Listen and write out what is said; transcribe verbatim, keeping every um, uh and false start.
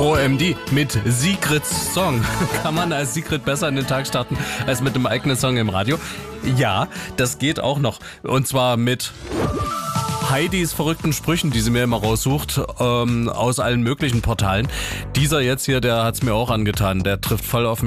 O M D mit Sigrids Song. Kann man als Sigrid besser in den Tag starten als mit einem eigenen Song im Radio? Ja, das geht auch noch. Und zwar mit Heidis verrückten Sprüchen, die sie mir immer raussucht, ähm, aus allen möglichen Portalen. Dieser jetzt hier, der hat's mir auch angetan. Der trifft voll auf mich.